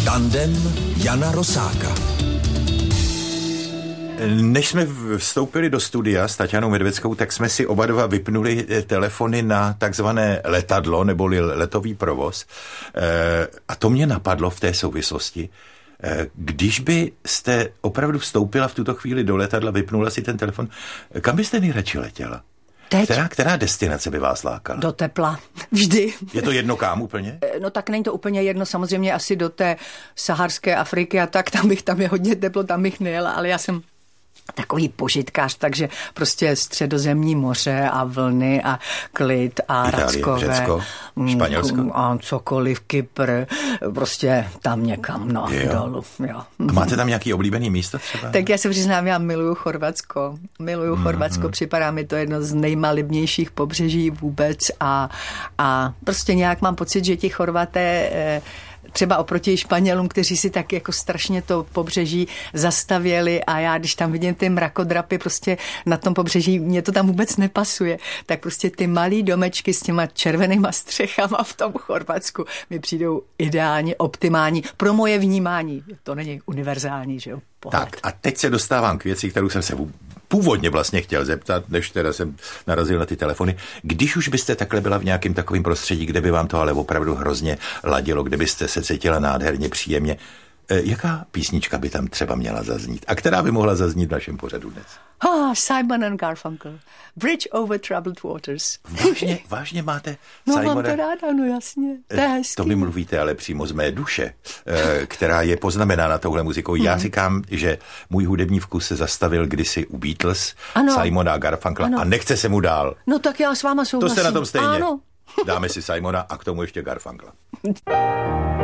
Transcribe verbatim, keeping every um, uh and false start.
Tandem Jana Rosáka. Než jsme vstoupili do studia s Taťanou Medveckou, tak jsme si oba dva vypnuli telefony na takzvané letadlo, neboli letový provoz. A to mě napadlo v té souvislosti. Když by jste opravdu vstoupila v tuto chvíli do letadla, vypnula si ten telefon, kam byste nejradši letěla? Teď? Která, která destinace by vás lákala? Do tepla. Vždy. Je to jedno kam úplně? No tak není to úplně jedno, samozřejmě asi do té saharské Afriky a tak, tam bych, tam je hodně teplo, tam bych nejela, ale já jsem takový požitkář, takže prostě Středozemní moře a vlny a klid a Itálie, Rackové. Řecko, Španělsko. A cokoliv, Kypr, prostě tam někam, no, jo. dolů. Jo. A máte tam nějaký oblíbený místo třeba? Tak já se přiznám, já miluju Chorvatsko. Miluju mm-hmm. Chorvatsko, připadá mi to jedno z nejmalibnějších pobřeží vůbec a, a prostě nějak mám pocit, že ti Chorvaté eh, třeba oproti Španělům, kteří si tak jako strašně to pobřeží zastavěli a já, když tam vidím ty mrakodrapy prostě na tom pobřeží, mně to tam vůbec nepasuje, tak prostě ty malý domečky s těma červenýma střechama v tom Chorvatsku mi přijdou ideálně, optimální pro moje vnímání. To není univerzální, že jo? Pohled. Tak a teď se dostávám k věci, kterou jsem se původně vlastně chtěl zeptat, než teda jsem narazil na ty telefony. Když už byste takhle byla v nějakém takovém prostředí, kde by vám to ale opravdu hrozně ladilo, kde byste se cítila nádherně, příjemně, jaká písnička by tam třeba měla zaznít? A která by mohla zaznít v našem pořadu dnes? Ah, Simon and Garfunkel. Bridge over troubled waters. Vážně, vážně máte No Simona? mám to ráda, no jasně. To je hezký. To mi mluvíte ale přímo z mé duše, která je poznamenána touhle muzikou. Já říkám, že můj hudební vkus se zastavil kdysi u Beatles, ano. Simona Garfunkla ano. a nechce se mu dál. No tak já s váma souhlasím. To jste na tom stejně. Ano. Dáme si Simona a k tomu ještě Garfunkla.